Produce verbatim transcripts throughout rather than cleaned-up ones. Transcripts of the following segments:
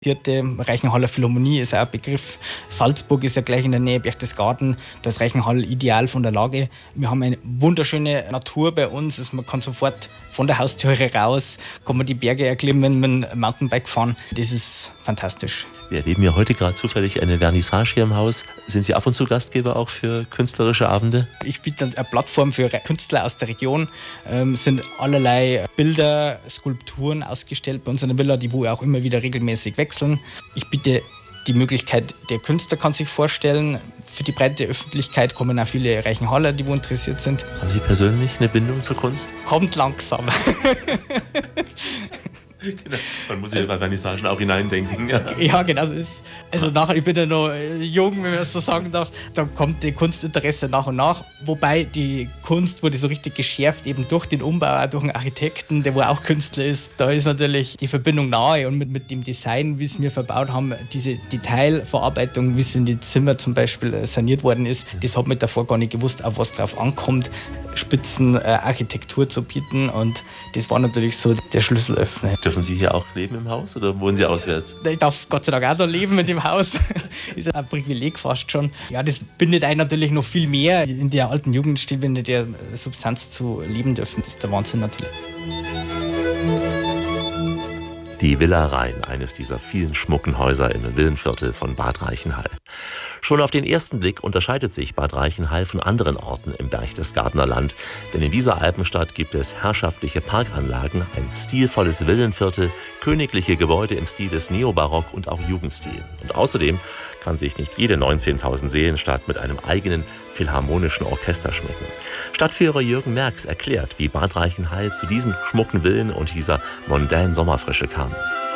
Vierte Reichenhaller Philharmonie ist auch ein Begriff. Salzburg ist ja gleich in der Nähe, Berchtesgaden. Da ist Reichenhall ideal von der Lage. Wir haben eine wunderschöne Natur bei uns. Also man kann sofort von der Haustüre raus, kann man die Berge erklimmen, mit dem Mountainbike fahren. Das ist fantastisch. Wir erleben ja heute gerade zufällig eine Vernissage hier im Haus. Sind Sie ab und zu Gastgeber auch für künstlerische Abende? Ich biete eine Plattform für Künstler aus der Region. Ähm, es sind allerlei Bilder, Skulpturen ausgestellt bei uns in der Villa, die wo auch immer wieder regelmäßig wechseln. Ich biete die Möglichkeit, der Künstler kann sich vorstellen. Für die breite Öffentlichkeit kommen auch viele Reichenhaller, die wo interessiert sind. Haben Sie persönlich eine Bindung zur Kunst? Kommt langsam. Genau. Man muss ja bei Vernissagen auch hineindenken. Ja, ja genau so ist. Also nachher, ich bin ja noch jung, wenn man das so sagen darf, da kommt die Kunstinteresse nach und nach. Wobei die Kunst wurde so richtig geschärft, eben durch den Umbau, auch durch einen Architekten, der wo auch Künstler ist. Da ist natürlich die Verbindung nahe und mit, mit dem Design, wie es wir verbaut haben, diese Detailverarbeitung, wie es in die Zimmer zum Beispiel saniert worden ist, das hat man davor gar nicht gewusst, auf was drauf ankommt, Spitzenarchitektur zu bieten, und das war natürlich so der Schlüsselöffner. Dürfen Sie hier auch leben im Haus oder wohnen Sie auswärts? Ich darf Gott sei Dank auch da leben in dem Haus. Ist ein Privileg fast schon. Ja, das bindet einen natürlich noch viel mehr in der alten Jugendstil, wenn der Substanz zu leben dürfen. Das ist der Wahnsinn natürlich. Die Villa Rhein, eines dieser vielen schmucken Häuser im Villenviertel von Bad Reichenhall. Schon auf den ersten Blick unterscheidet sich Bad Reichenhall von anderen Orten im Berchtesgadener Land. Denn in dieser Alpenstadt gibt es herrschaftliche Parkanlagen, ein stilvolles Villenviertel, königliche Gebäude im Stil des Neobarock und auch Jugendstil. Und außerdem kann sich nicht jede neunzehntausend Seelenstadt mit einem eigenen philharmonischen Orchester schmücken. Stadtführer Jürgen Merx erklärt, wie Bad Reichenhall zu diesen schmucken Villen und dieser mondänen Sommerfrische kam.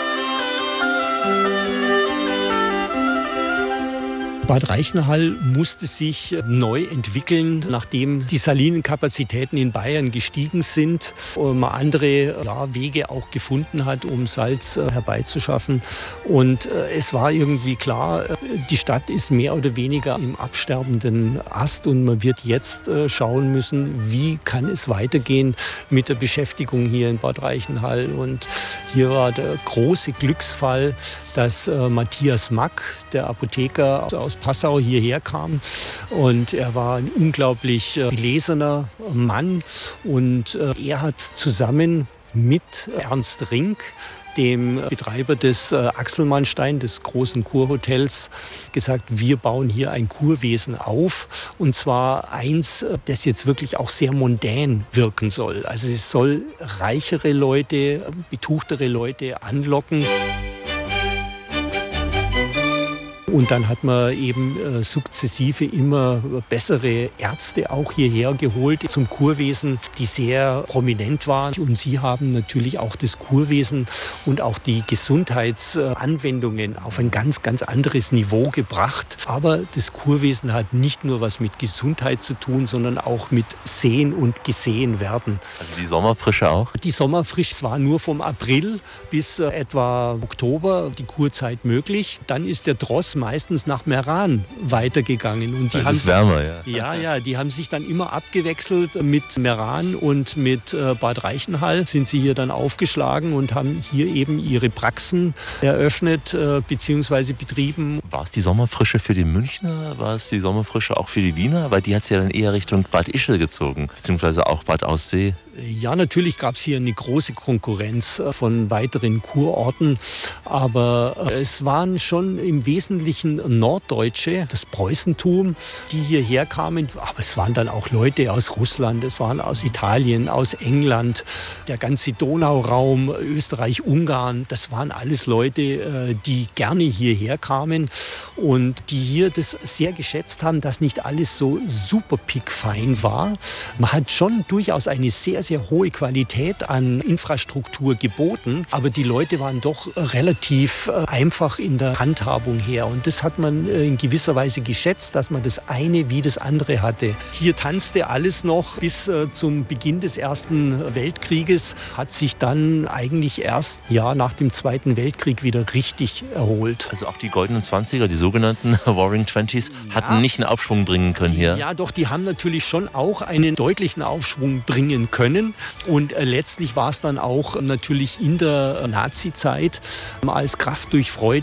Bad Reichenhall musste sich neu entwickeln, nachdem die Salinenkapazitäten in Bayern gestiegen sind und man andere ja, Wege auch gefunden hat, um Salz äh, herbeizuschaffen. Und äh, es war irgendwie klar, äh, die Stadt ist mehr oder weniger im absterbenden Ast und man wird jetzt äh, schauen müssen, wie kann es weitergehen mit der Beschäftigung hier in Bad Reichenhall. Und hier war der große Glücksfall, dass äh, Matthias Mack, der Apotheker aus Passau, hierher kam, und er war ein unglaublich äh, belesener Mann, und äh, er hat zusammen mit Ernst Rink, dem Betreiber des äh, Axelmannstein, des großen Kurhotels, gesagt, wir bauen hier ein Kurwesen auf, und zwar eins, das jetzt wirklich auch sehr mondän wirken soll. Also es soll reichere Leute, betuchtere Leute anlocken. Und dann hat man eben äh, sukzessive immer bessere Ärzte auch hierher geholt zum Kurwesen, die sehr prominent waren. Und sie haben natürlich auch das Kurwesen und auch die Gesundheitsanwendungen auf ein ganz, ganz anderes Niveau gebracht. Aber das Kurwesen hat nicht nur was mit Gesundheit zu tun, sondern auch mit Sehen und Gesehen werden. Also die Sommerfrische auch? Die Sommerfrische war nur vom April bis äh, etwa Oktober die Kurzeit möglich. Dann ist der Dross meistens nach Meran weitergegangen. Und die das haben ist wärmer, ja. Ja, ja, die haben sich dann immer abgewechselt. Mit Meran und mit äh, Bad Reichenhall sind sie hier dann aufgeschlagen und haben hier eben ihre Praxen eröffnet äh, bzw. betrieben. War es die Sommerfrische für die Münchner? War es die Sommerfrische auch für die Wiener? Weil die hat es ja dann eher Richtung Bad Ischl gezogen, beziehungsweise auch Bad Aussee. Ja, natürlich gab es hier eine große Konkurrenz von weiteren Kurorten, aber es waren schon im Wesentlichen Norddeutsche, das Preußentum, die hierher kamen. Aber es waren dann auch Leute aus Russland, es waren aus Italien, aus England, der ganze Donauraum, Österreich, Ungarn. Das waren alles Leute, die gerne hierher kamen und die hier das sehr geschätzt haben, dass nicht alles so super pickfein war. Man hat schon durchaus eine sehr sehr hohe Qualität an Infrastruktur geboten, aber die Leute waren doch relativ einfach in der Handhabung her, und das hat man in gewisser Weise geschätzt, dass man das eine wie das andere hatte. Hier tanzte alles noch bis zum Beginn des Ersten Weltkrieges, hat sich dann eigentlich erst ja, nach dem Zweiten Weltkrieg wieder richtig erholt. Also auch die goldenen Zwanziger, die sogenannten Roaring Twenties, hatten ja. nicht einen Aufschwung bringen können hier? Ja, doch, die haben natürlich schon auch einen deutlichen Aufschwung bringen können. begonnen. Und äh, letztlich war es dann auch natürlich in der Nazi-Zeit als Kraft durch Freude